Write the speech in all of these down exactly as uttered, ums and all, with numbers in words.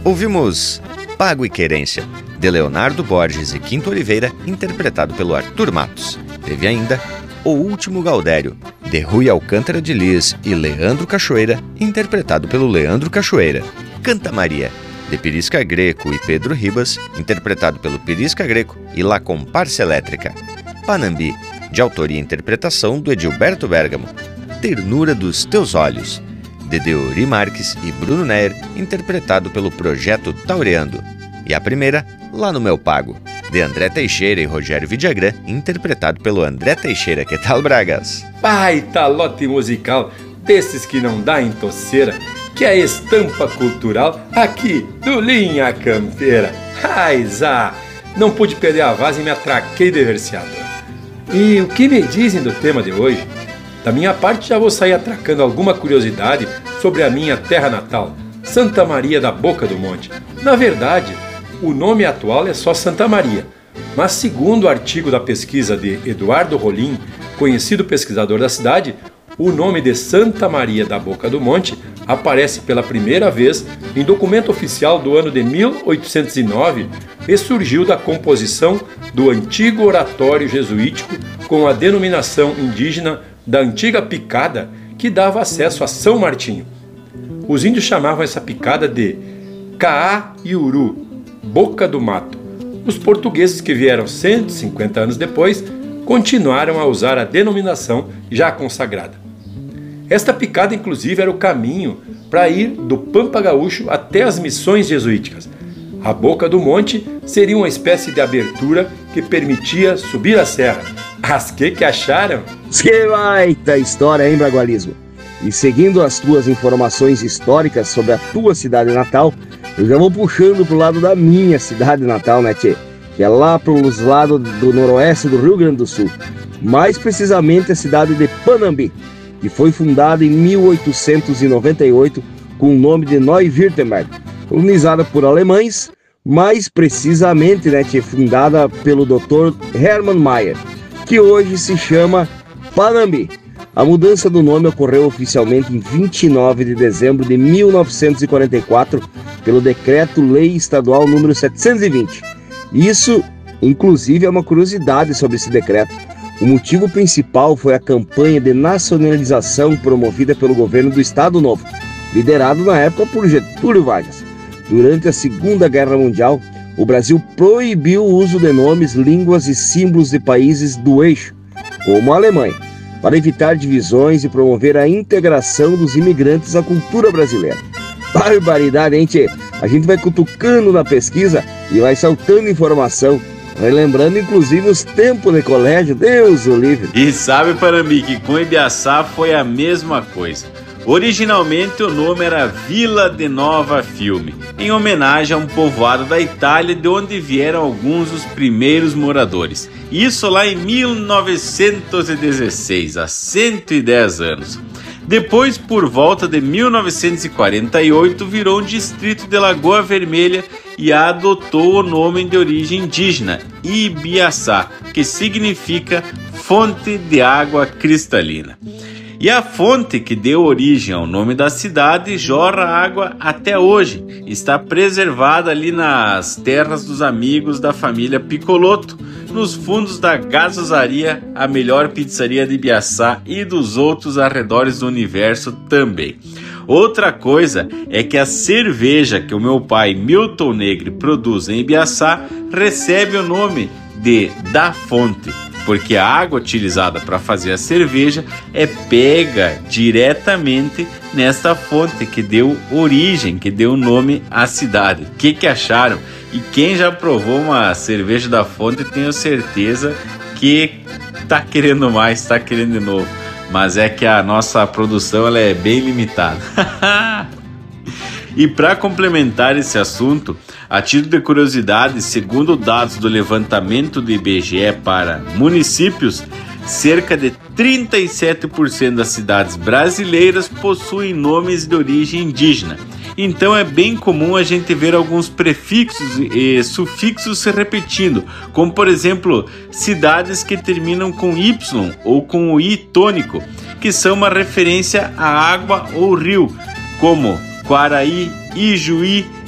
Ouvimos Pago e Querência, de Leonardo Borges e Quinto Oliveira, interpretado pelo Arthur Matos. Teve ainda O Último Gaudério, de Rui Alcântara de Lis e Leandro Cachoeira, interpretado pelo Leandro Cachoeira. Canta Maria, de Pirisca Greco e Pedro Ribas, interpretado pelo Pirisca Greco e La Comparsa Elétrica. Panambi, de autoria e interpretação do Edilberto Bergamo. Ternura dos Teus Olhos, de Deori Marques e Bruno Neyer, interpretado pelo Projeto Taureando. E a primeira, Lá no Meu Pago, de André Teixeira e Rogério Vidagrã, interpretado pelo André Teixeira. Que tal, Bragas? Baita lote musical desses que não dá em toceira, que é a estampa cultural aqui do Linha Campeira. Raizá, não pude perder a vaz e me atraquei de verseador. E o que me dizem do tema de hoje? Da minha parte, já vou sair atracando alguma curiosidade sobre a minha terra natal, Santa Maria da Boca do Monte. Na verdade, o nome atual é só Santa Maria, mas segundo o artigo da pesquisa de Eduardo Rolim, conhecido pesquisador da cidade, o nome de Santa Maria da Boca do Monte aparece pela primeira vez em documento oficial do ano de mil oitocentos e nove e surgiu da composição do antigo oratório jesuítico com a denominação indígena da antiga picada que dava acesso a São Martinho. Os índios chamavam essa picada de Caá-Iuru, Boca do Mato. Os portugueses que vieram cento e cinquenta anos depois continuaram a usar a denominação já consagrada. Esta picada, inclusive, era o caminho para ir do Pampa Gaúcho até as missões jesuíticas. A Boca do Monte seria uma espécie de abertura que permitia subir a serra. As que que acharam? Que baita história, hein, Bragualismo? E seguindo as tuas informações históricas sobre a tua cidade natal, eu já vou puxando pro lado da minha cidade natal, né, tchê? Que é lá pros lados do noroeste do Rio Grande do Sul. Mais precisamente a cidade de Panambi, que foi fundada em mil oitocentos e noventa e oito com o nome de Neu-Württemberg, colonizada por alemães, mais precisamente, né, tchê, fundada pelo doutor Hermann Mayer, que hoje se chama Panambi. A mudança do nome ocorreu oficialmente em vinte e nove de dezembro de mil novecentos e quarenta e quatro, pelo Decreto-Lei Estadual número setecentos e vinte. Isso, inclusive, é uma curiosidade sobre esse decreto. O motivo principal foi a campanha de nacionalização promovida pelo governo do Estado Novo, liderado na época por Getúlio Vargas. Durante a Segunda Guerra Mundial, o Brasil proibiu o uso de nomes, línguas e símbolos de países do eixo, como a Alemanha, para evitar divisões e promover a integração dos imigrantes à cultura brasileira. Barbaridade, hein, tchê? A gente vai cutucando na pesquisa e vai saltando informação, relembrando inclusive os tempos de colégio, Deus o livre. E sabe, Panambi, que com Ibiaçá foi a mesma coisa. Originalmente o nome era Vila de Nova Fiume, em homenagem a um povoado da Itália de onde vieram alguns dos primeiros moradores. Isso lá em mil novecentos e dezesseis, há cento e dez anos. Depois, por volta de mil novecentos e quarenta e oito, virou um distrito de Lagoa Vermelha e adotou o nome de origem indígena, Ibiaçá, que significa fonte de água cristalina. E a fonte que deu origem ao nome da cidade jorra água até hoje. Está preservada ali nas terras dos amigos da família Piccolotto, nos fundos da Gasosaria, a melhor pizzaria de Ibiaçá e dos outros arredores do universo também. Outra coisa é que a cerveja que o meu pai Milton Negri produz em Ibiaçá recebe o nome de Da Fonte, porque a água utilizada para fazer a cerveja é pega diretamente nesta fonte que deu origem, que deu nome à cidade. O que que acharam? E quem já provou uma cerveja da fonte, tenho certeza que tá querendo mais, tá querendo de novo. Mas é que a nossa produção ela é bem limitada. E para complementar esse assunto, a título de curiosidade, segundo dados do levantamento do I B G E para municípios, cerca de trinta e sete por cento das cidades brasileiras possuem nomes de origem indígena. Então é bem comum a gente ver alguns prefixos e sufixos se repetindo, como por exemplo, cidades que terminam com Y ou com o I tônico, que são uma referência à água ou rio, como Quaraí, Ijuí,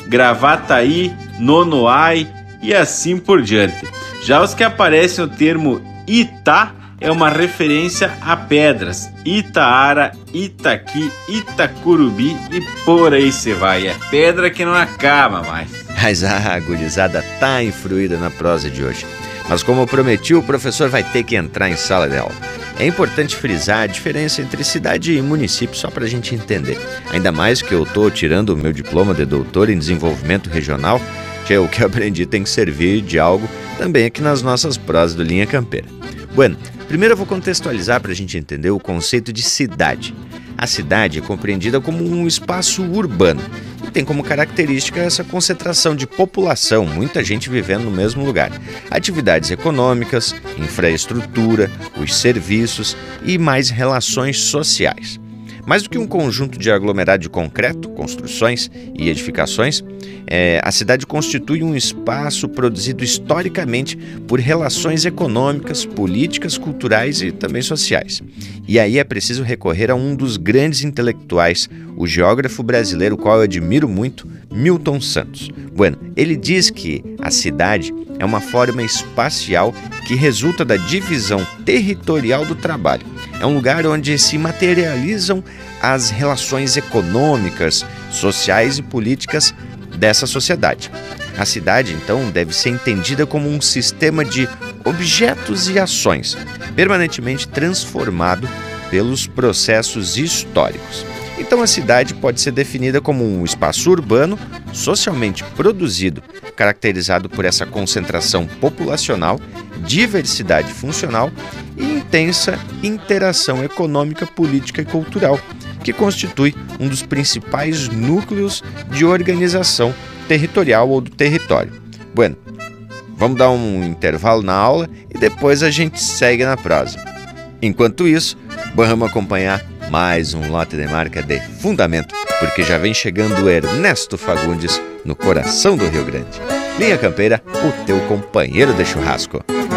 Gravataí, Nonoai e assim por diante. Já os que aparecem o termo Itá é uma referência a pedras, Itaara, Itaqui, Itacurubi e por aí se vai. É pedra que não acaba mais. Mas a gurizada tá influída na prosa de hoje. Mas como eu prometi, o professor vai ter que entrar em sala de aula. É importante frisar a diferença entre cidade e município só para a gente entender. Ainda mais que eu estou tirando o meu diploma de doutor em desenvolvimento regional, que o que eu aprendi tem que servir de algo também aqui nas nossas prosas do Linha Campeira. Bueno, primeiro eu vou contextualizar para a gente entender o conceito de cidade. A cidade é compreendida como um espaço urbano e tem como característica essa concentração de população, muita gente vivendo no mesmo lugar. Atividades econômicas, infraestrutura, os serviços e mais relações sociais. Mais do que um conjunto de aglomerado de concreto, construções e edificações, é, a cidade constitui um espaço produzido historicamente por relações econômicas, políticas, culturais e também sociais. E aí é preciso recorrer a um dos grandes intelectuais, o geógrafo brasileiro, o qual eu admiro muito, Milton Santos. Bueno, ele diz que a cidade é uma forma espacial que resulta da divisão territorial do trabalho. É um lugar onde se materializam as relações econômicas, sociais e políticas dessa sociedade. A cidade, então, deve ser entendida como um sistema de objetos e ações, permanentemente transformado pelos processos históricos. Então, a cidade pode ser definida como um espaço urbano, socialmente produzido, caracterizado por essa concentração populacional, diversidade funcional e intensa interação econômica, política e cultural, que constitui um dos principais núcleos de organização territorial ou do território. Bueno, vamos dar um intervalo na aula e depois a gente segue na prosa. Enquanto isso, vamos acompanhar mais um lote de marca de fundamento, porque já vem chegando o Ernesto Fagundes no coração do Rio Grande. Linha Campeira, o teu companheiro de churrasco.